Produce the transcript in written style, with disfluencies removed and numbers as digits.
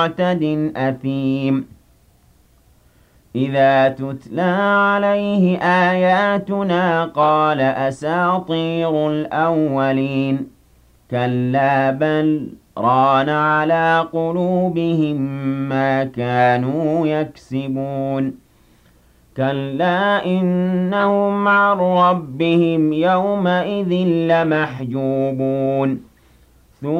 مُعْتَدٍ أَثِيمٍ إِذَا تُتْلَىٰ عَلَيْهِ آيَاتُنَا قَالَ أَسَاطِيرُ الْأَوَّلِينَ كَلَّا بَلْ رَانَ عَلَىٰ قُلُوبِهِم مَّا كَانُوا يَكْسِبُونَ كَلَّا إِنَّهُمْ عَن رَّبِّهِمْ يَوْمَئِذٍ لَّمَحْجُوبُونَ